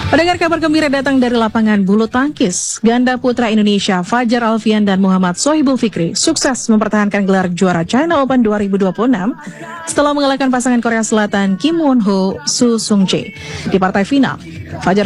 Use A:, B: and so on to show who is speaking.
A: Pendengar, kabar gembira datang dari lapangan bulu tangkis. Ganda putra Indonesia Fajar Alfian dan Muhammad Sohibul Fikri sukses mempertahankan gelar juara China Open 2026 setelah mengalahkan pasangan Korea Selatan Kim Won Ho, Su Sung Jae di partai final. Fajar